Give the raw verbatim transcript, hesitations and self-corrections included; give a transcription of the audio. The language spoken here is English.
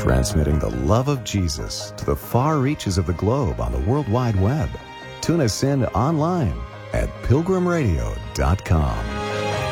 transmitting the love of Jesus to the far reaches of the globe on the World Wide Web. Tune us in online at pilgrim radio dot com.